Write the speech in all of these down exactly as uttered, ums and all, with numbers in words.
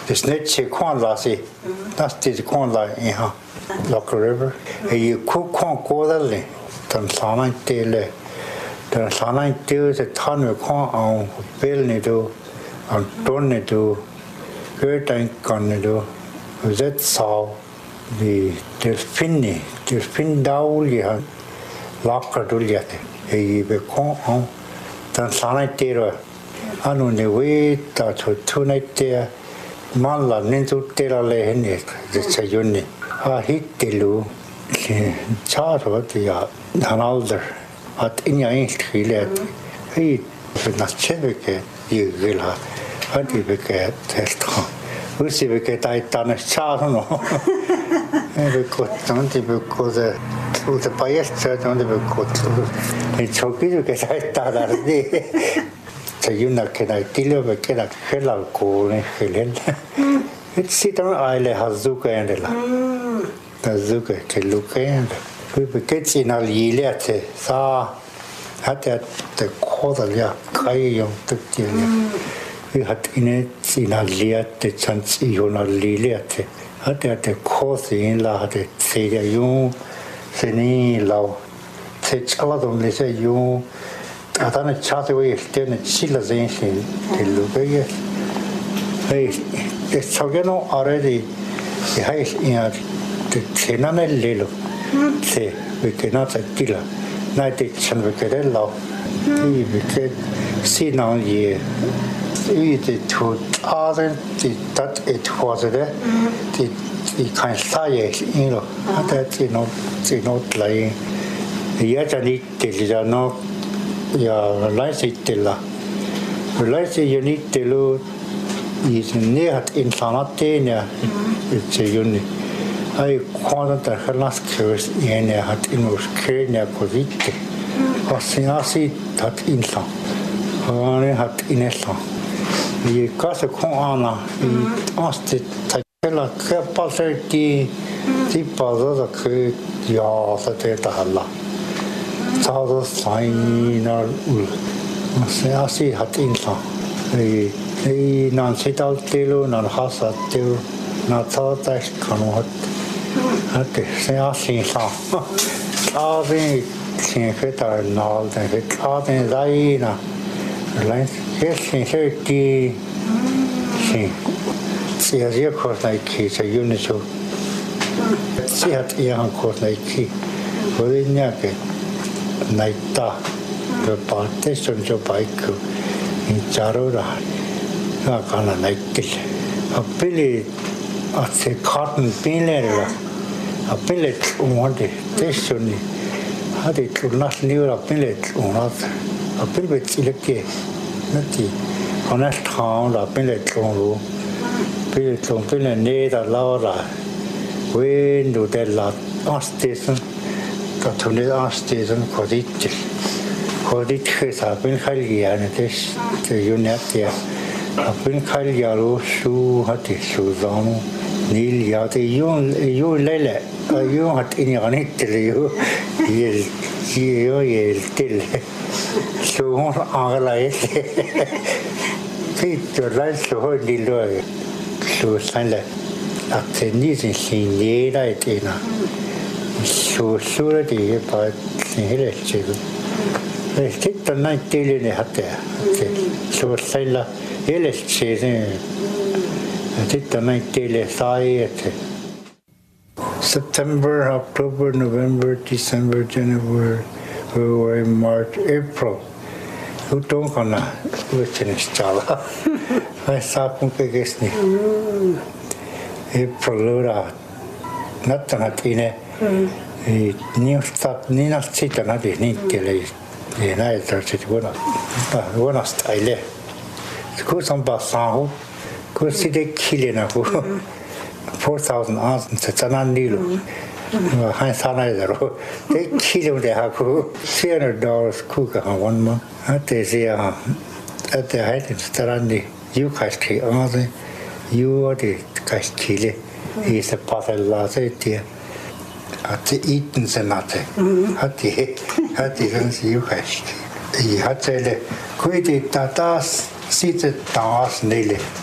This net she quan la si. That's the quan la in ha. Lock River. You cook quan go the le. Then sana tele. Then sana tele is a ton of quan on bill ni do. On don ni do. Good and gun ni do. That saw the the finny. The fin down ya. Lock her do yet. He be quan on. Then sana tele. Anu ne wait that two night there. Man la nintu tera le hene the sayuni. A hit telu. Char what ya an older at in your ink he let. He not chevike you will have. How do you get test? We see we get I done a char no. Because don't because to the bias church on the because it's okay to get I done. You know, can I tell you about that? Hello, cool, Helen. It's sit on Isle Hazuka and the Hazuka, Keluka and we get in a Yiliate, Sa had at the quarter, Kayong took we had in it in a liat, the chance you know, Liliate. Had at the course in La had it, say you, Seni Law, take a lot of me say you. I don't know chat away then a chilla thing to look at. Hey, it's Sogano already the highest in the Tenana Lilo. Say, we cannot a killer. Night chan we get a law. We get see now ye. We did two other that it was there. The kind of science, you know, that you know, they not lying. Yet I need to know. Ja, laisitilla. Laisi jo niittelu nehat insanatteen ja itse junni. Ai kuolta helaskeurs iene hat inus kenia kovitte. Asin asi hat insa. Ane hat inesa. I kasa kuana i asti takela kepalserti tipazada ke ja sa teta halla. Sao sign or Asi hat insa. I non sit out tilu, non has at tilu, not thought I can what. At the Asi sa. Clauding, seeing fit or not, and it clauding Zaina. Yes, in thirty. See, as your course like kids, a unit. See, at young course like key. For the jacket. Naita, the partition of bike in Charora, Nakana Naitil. A billet at the cotton pillar, a billet wanted, testimony. Had it could not leave a billet or not. A billet silky, not the honest town, a billet on billet on billet near the Laura. When do they lot on station? To the station for it. For it has been highly and it is the unit there. I've been highly yellow shoe had the shoes on. Neil Yati, you lele, you had in your net till you yell, you yell till. So on like Pete your life to hold the lawyer. So silent at the knees in seeing light in a. So sure the but here chill. I think the night daily they had there. So sailor Ellis chasing. I think the night daily side. September, October, November, December, January, February, March, April. Who don't gonna which in Stala. I saw Punkagisni. April Lura. Not the Natine. New start Nina sit another Nikkele. The United States one style. Go some Bassan, go see the killing of four thousand ounces. It's an undeal. Hansanaizer. They kill him. They have three hundred dollars cook on one month. At the at the height of Starandi, you guys kill all the you are the guys kill. He's a part of the at the Eaton's and nothing. At the at the you guys. He had said, quit it, that us seated down nearly.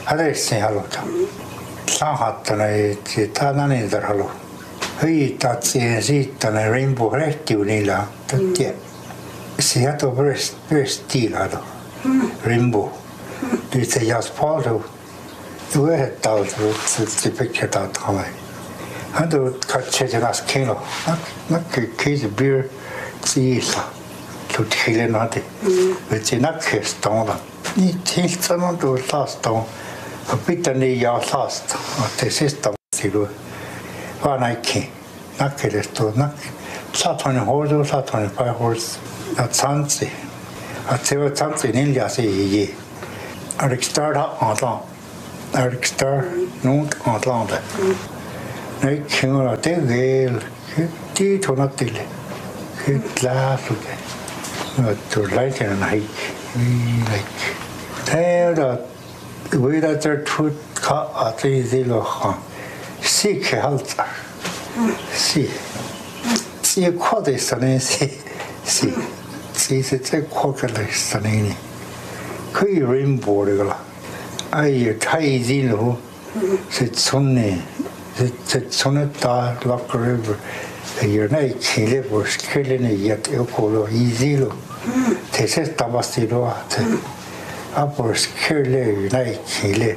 adressin haluta. Saahattana ei taana niitä halu. Hyitä siihen siitä ne rimpu rehtiu niillä. Tätä. Se hato prest prestiilado. Rimpu. Nyt se jas paljon. Yhdet tautu se pekkä tautama. Hän tuli katsomaan nas kino. Näkyy kiisi beer siisa. Tut hilenati. Vitsi näkyy stona. Niin hiltä on tullut taasta. Pitää niin jaa taasta. Että sista silloin. Vaan näkki. Näkkeles tuo näkki. Satoinen hoidu, satoinen päivähoidu. Ja tsantsi. Että se on tsantsi neljä siihen. Riksdag Atlant. Riksdag Nord Atlant. Nej, känner det väl. Det tar något till. Det lär sig. Att du lägger en hik. Like. Det är då. Vi där tar två att det är det då. Se halt. Se. Se vad det är så se. Se. Se se det kokar det så nej. Kuj rainbow det då. Aj, thai zilo. Sitt sonne. Sitt sonne ta locker river. Jag nej kille vars kille nej att ekolo i zilo. Det ses tabastilo att. Apors kille nej kille.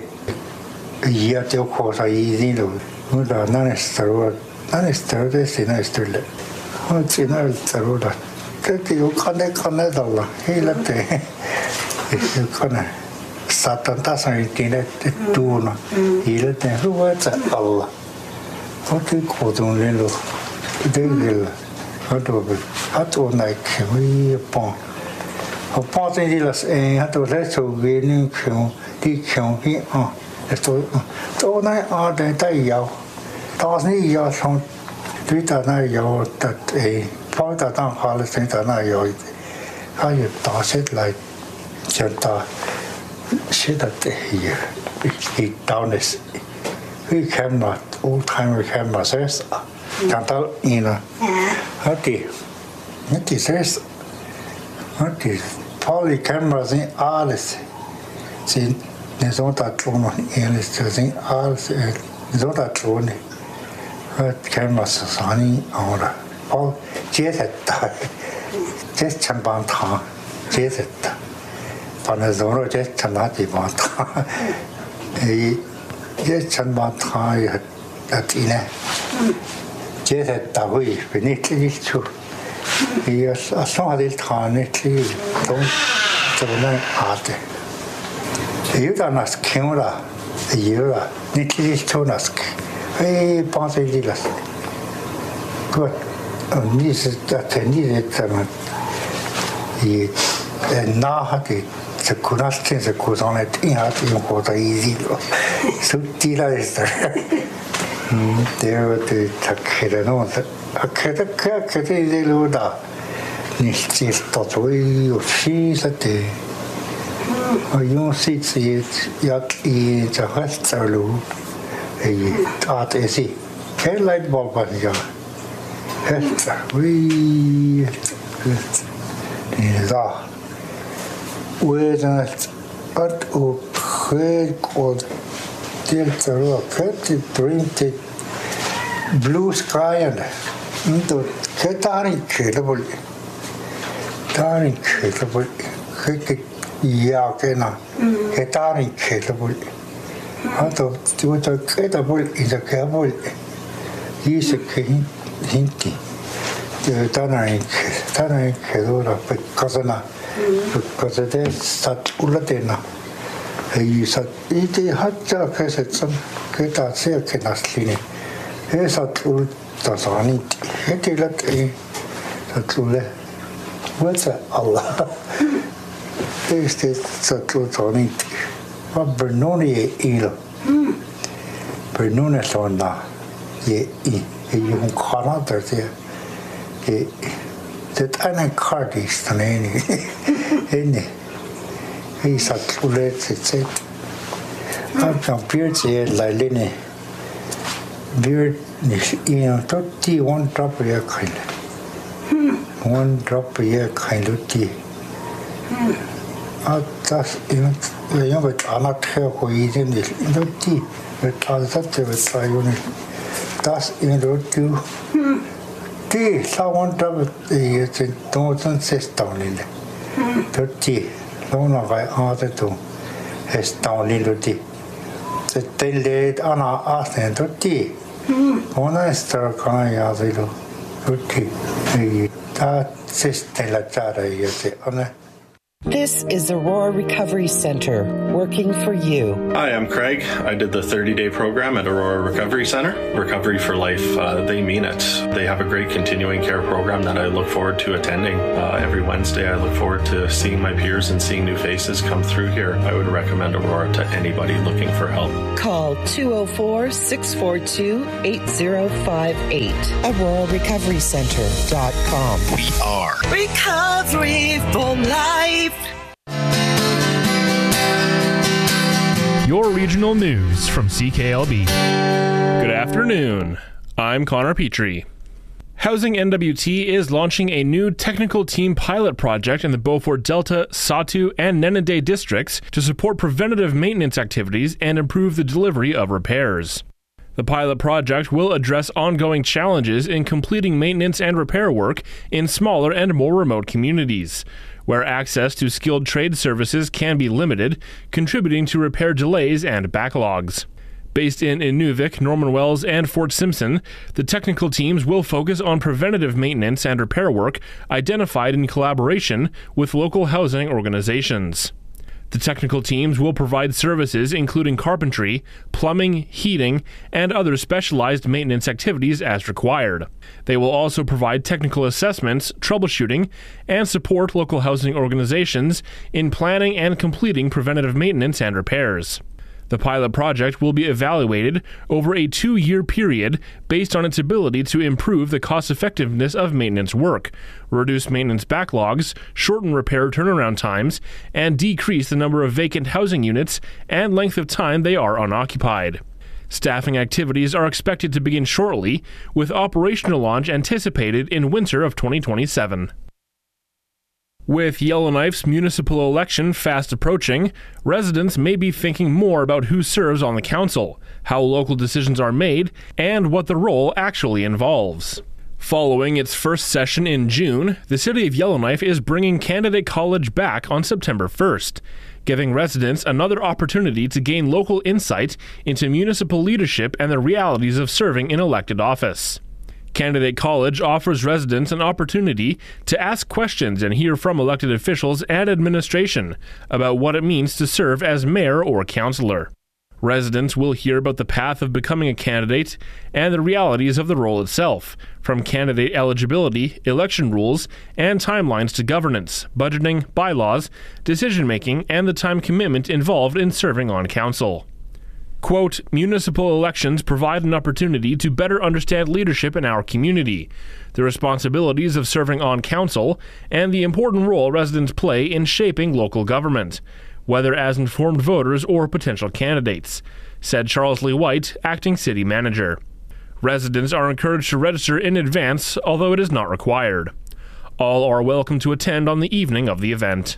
Jag ekolo i zilo. Nu då när står när står det sina står. Och sina står då. Det ju kan det kan det då. Hela det. Det kan Satan tasan itine tuuna. Hiilten ruoatsa alla. Otin kotun lelu. Degel. Adobe. Atu näikki. Oi pon. O pontin dilas en atu leso geni kyo. Di kyo hi a. Esto to nai a de tai yao. Tas ni yao son. Tuita nai yao tat e. Pauta tan halis tuita nai yao. Ai taset lai. Sieltä sitä tehdään. I downes. Vi kamera, oldtimer kamera ses. Kantal ina. Hati. Hati ses. Hati. Pali kamera sin alles. Sin ne zonta tlono eles sin alles. Ne zonta tloni. Hat kamera sani ora. Pal jesetta. Jes chamban tha. Jesetta. Pana zoro je chanati bata. E je chanbata ya atine. Je se tahui benitli chu. E aso hadil thane tli ton tona ate. E da nas kimura. E yura nitli chonas. E panse dilas. Gut. Ni se tateni de tama. E na hati se kunastin se kusanet inhat in kota izilo. Suttila esta. Deo te takkere no. Akkere akkere izilo da. Nistis tatoi ofisate. Ayun sitsi yak i jahastsalu. Ei taat esi. Kelait balpania. Hesta. Ui. Niin da. Uedanat at op gek od delta ket printed blue sky and into ketarin kelbul tarin kelbul kek ya kena ketarin kelbul ato tuota ketabul in the kabul is a hinti tarin tarin kelora pekasana because they sat ulatena. He sat iti hatja kesetsan keta se kenaslini. He sat ulta sanit. He tilat e sat ule. What's Allah? He stat sat ulta sanit. Ma Bernoni e ilo. Bernoni sonna ye i. He yung kanatar se. He det är en kardis den ene inne i satt ulet sitt att kan bjuda la linje bjud i en totti one drop jag kan one drop jag kan lutti att tas yung vet anak he hoidin il inoti vet azat vet ayun tas inrotu ti sawanta vet ye tonton sestonil totti lona ga atetu estoniloti telle ana asen totti ona star kana yazilo totti ta sestela tara yete ona. This is Aurora Recovery Center, working for you. Hi, I'm Craig. I did the thirty-day program at Aurora Recovery Center. Recovery for Life, uh, they mean it. They have a great continuing care program that I look forward to attending. Uh, every Wednesday, I look forward to seeing my peers and seeing new faces come through here. I would recommend Aurora to anybody looking for help. Call two oh four, six four two, eight oh five eight. Aurora Recovery Center dot com. We are Recovery for Life. Your regional news from C K L B. Good afternoon. I'm Connor Petrie. Housing N W T is launching a new technical team pilot project in the Beaufort Delta, Satu, and Nenadeh districts to support preventative maintenance activities and improve the delivery of repairs. The pilot project will address ongoing challenges in completing maintenance and repair work in smaller and more remote communities, where access to skilled trade services can be limited, contributing to repair delays and backlogs. Based in Inuvik, Norman Wells, and Fort Simpson, the technical teams will focus on preventative maintenance and repair work identified in collaboration with local housing organizations. The technical teams will provide services including carpentry, plumbing, heating, and other specialized maintenance activities as required. They will also provide technical assessments, troubleshooting, and support local housing organizations in planning and completing preventative maintenance and repairs. The pilot project will be evaluated over a two-year period based on its ability to improve the cost-effectiveness of maintenance work, reduce maintenance backlogs, shorten repair turnaround times, and decrease the number of vacant housing units and length of time they are unoccupied. Staffing activities are expected to begin shortly, with operational launch anticipated in winter of twenty twenty-seven. With Yellowknife's municipal election fast approaching, residents may be thinking more about who serves on the council, how local decisions are made, and what the role actually involves. Following its first session in June, the City of Yellowknife is bringing Candidate College back on September first, giving residents another opportunity to gain local insight into municipal leadership and the realities of serving in elected office. Candidate College offers residents an opportunity to ask questions and hear from elected officials and administration about what it means to serve as mayor or councillor. Residents will hear about the path of becoming a candidate and the realities of the role itself, from candidate eligibility, election rules, and timelines to governance, budgeting, bylaws, decision-making, and the time commitment involved in serving on council. Quote, municipal elections provide an opportunity to better understand leadership in our community, the responsibilities of serving on council, and the important role residents play in shaping local government, whether as informed voters or potential candidates, said Charles Lee White, acting city manager. Residents are encouraged to register in advance, although it is not required. All are welcome to attend on the evening of the event.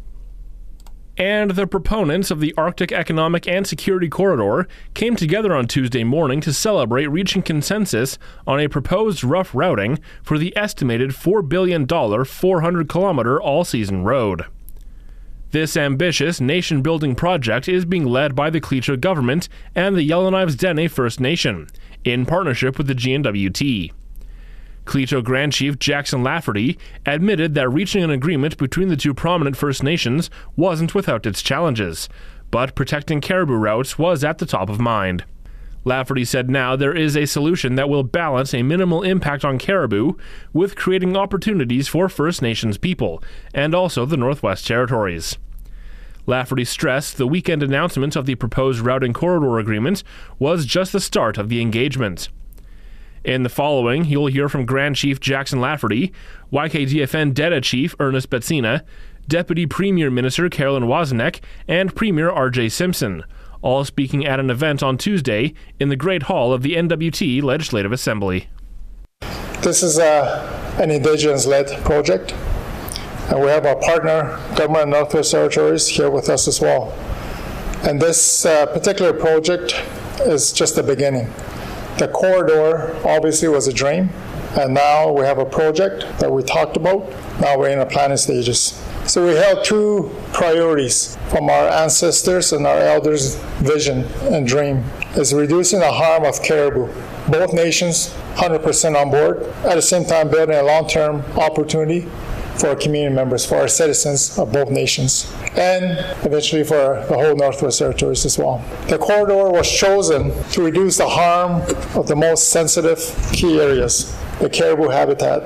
And the proponents of the Arctic Economic and Security Corridor came together on Tuesday morning to celebrate reaching consensus on a proposed rough routing for the estimated four billion dollars four hundred kilometer all-season road. This ambitious nation-building project is being led by the Cleacho government and the Yellowknife's Dene First Nation, in partnership with the G N W T. Cleacho Grand Chief Jackson Lafferty admitted that reaching an agreement between the two prominent First Nations wasn't without its challenges, but protecting caribou routes was at the top of mind. Lafferty said now there is a solution that will balance a minimal impact on caribou with creating opportunities for First Nations people, and also the Northwest Territories. Lafferty stressed the weekend announcement of the proposed routing corridor agreement was just the start of the engagement. In the following, you'll hear from Grand Chief Jackson Lafferty, Y K D F N DETA Chief Ernest Betsina, Deputy Premier Minister Carolyn Wozenek, and Premier R J Simpson, all speaking at an event on Tuesday in the Great Hall of the N W T Legislative Assembly. This is uh, an Indigenous-led project. And we have our partner, Government of Northwest Territories, here with us as well. And this uh, particular project is just the beginning. The corridor obviously was a dream, and now we have a project that we talked about. Now we're in the planning stages. So we held two priorities from our ancestors and our elders' vision and dream, is reducing the harm of caribou. Both nations, one hundred percent on board, at the same time building a long-term opportunity for our community members, for our citizens of both nations, and eventually for the whole Northwest Territories as well. The corridor was chosen to reduce the harm of the most sensitive key areas, the caribou habitat,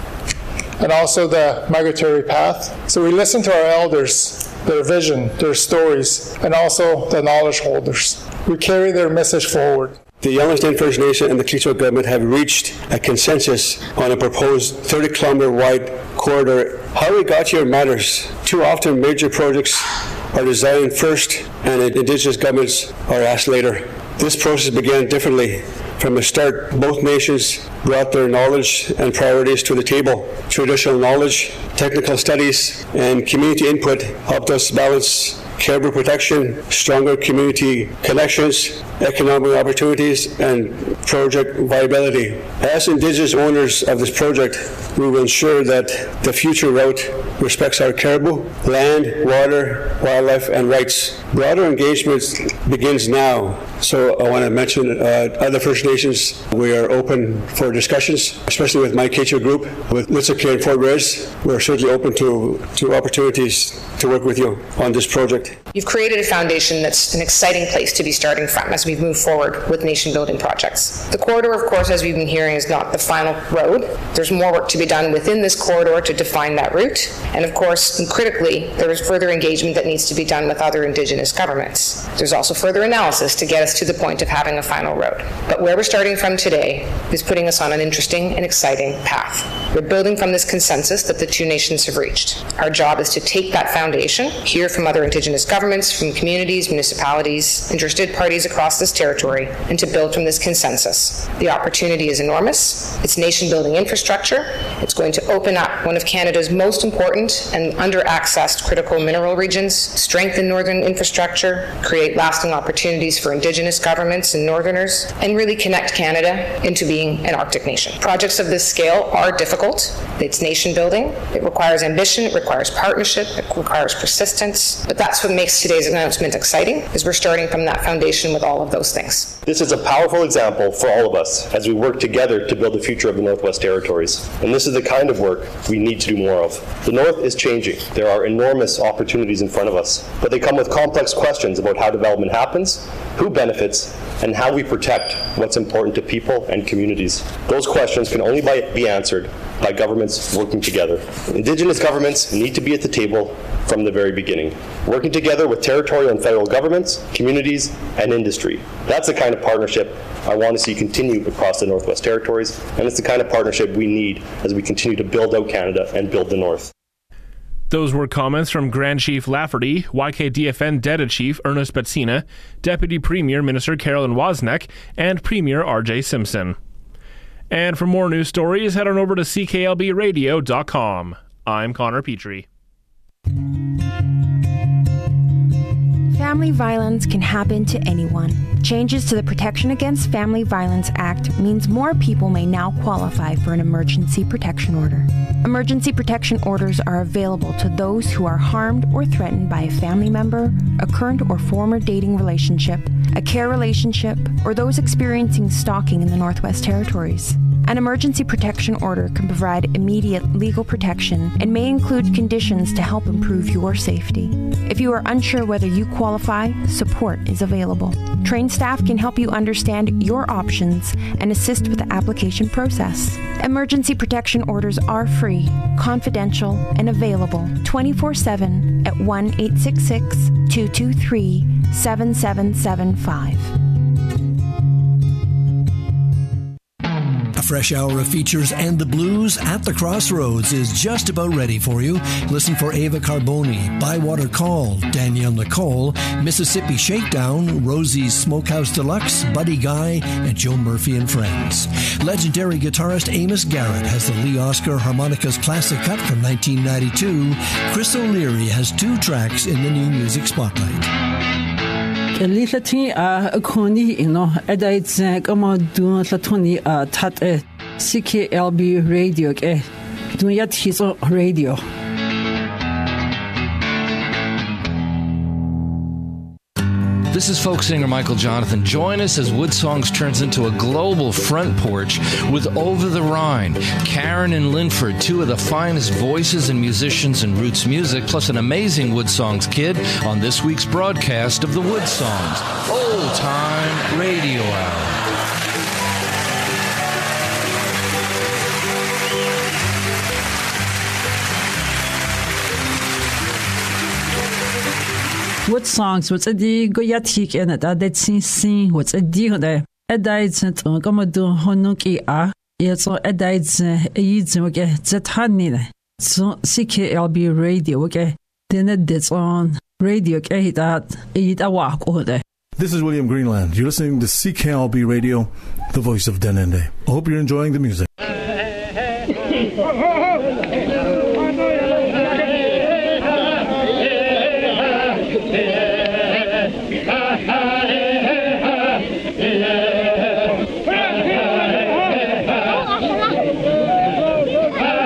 and also the migratory path. So we listened to our elders, their vision, their stories, and also the knowledge holders. We carry their message forward. The Yellowstone First Nation and the Quechua government have reached a consensus on a proposed thirty kilometer wide corridor. How we got here matters. Too often major projects are designed first and Indigenous governments are asked later. This process began differently. From the start, both nations brought their knowledge and priorities to the table. Traditional knowledge, technical studies, and community input helped us balance caribou protection, stronger community connections, economic opportunities, and project viability. As Indigenous owners of this project, we will ensure that the future route respects our caribou, land, water, wildlife, and rights. Broader engagement begins now. So I want to mention uh, other First Nations. We are open for discussions, especially with my Quechua group, with Litsake and Fort Reyes. We're certainly open to, to opportunities to work with you on this project. You've created a foundation that's an exciting place to be starting from as we move forward with nation-building projects. The corridor, of course, as we've been hearing, is not the final road. There's more work to be done within this corridor to define that route. And of course, and critically, there is further engagement that needs to be done with other Indigenous governments. There's also further analysis to get us to the point of having a final road. But where we're starting from today is putting us on an interesting and exciting path. We're building from this consensus that the two nations have reached. Our job is to take that foundation, hear from other Indigenous governments, from communities, municipalities, interested parties across this territory, and to build from this consensus. The opportunity is enormous. It's nation-building infrastructure. It's going to open up one of Canada's most important and under-accessed critical mineral regions, strengthen northern infrastructure, create lasting opportunities for Indigenous governments and Northerners, and really connect Canada into being an Arctic nation. Projects of this scale are difficult. It's nation-building. It requires ambition. It requires partnership. It requires persistence. But that's what makes today's announcement exciting, is we're starting from that foundation with all of those things. This is a powerful example for all of us as we work together to build the future of the Northwest Territories. And this is the kind of work we need to do more of. The North is changing. There are enormous opportunities in front of us, but they come with complex questions about how development happens, who benefits, and how we protect what's important to people and communities. Those questions can only be answered by governments working together. Indigenous governments need to be at the table from the very beginning, working together with territorial and federal governments, communities, and industry. That's the kind of partnership I want to see continue across the Northwest Territories, and it's the kind of partnership we need as we continue to build out Canada and build the North. Those were comments from Grand Chief Lafferty, Y K D F N Data Chief Ernest Betsina, Deputy Premier Minister Carolyn Wozniak, and Premier R J Simpson. And for more news stories, head on over to C K L B radio dot com. I'm Connor Petrie. Family violence can happen to anyone. Changes to the Protection Against Family Violence Act means more people may now qualify for an emergency protection order. Emergency protection orders are available to those who are harmed or threatened by a family member, a current or former dating relationship, a care relationship, or those experiencing stalking in the Northwest Territories. An emergency protection order can provide immediate legal protection and may include conditions to help improve your safety. If you are unsure whether you qualify, support is available. Trained staff can help you understand your options and assist with the application process. Emergency protection orders are free, confidential, and available twenty-four seven at one eight six six, two two three, seven seven seven five. fresh hour of features and the blues at the Crossroads is just about ready for you. Listen for Ava Carboni, Bywater Call, Danielle Nicole, Mississippi Shakedown, Rosie's Smokehouse Deluxe, Buddy Guy, and Joe Murphy and Friends. Legendary guitarist Amos Garrett has the Lee Oscar Harmonicas Classic Cut from nineteen ninety-two. Chris O'Leary has two tracks in the New Music Spotlight. Lithati a koni ino edaitz kama du latoni a tat e C K L B radio ke dunyat hiso radio. This is folk singer Michael Jonathan. Join us as Wood Songs turns into a global front porch with Over the Rhine, Karen and Linford, two of the finest voices and musicians in roots music, plus an amazing Wood Songs kid on this week's broadcast of the Wood Songs Old Time Radio Hour. What songs? What's a di go yatik and at that sin sin? What's a di there? A diet and come do honuki a yet so a diet a yids okay zethanine. So C K L B radio okay. Then it did on radio okay that eat a walk over there. This is William Greenland. You're listening to C K L B Radio, the voice of Denende. I hope you're enjoying the music.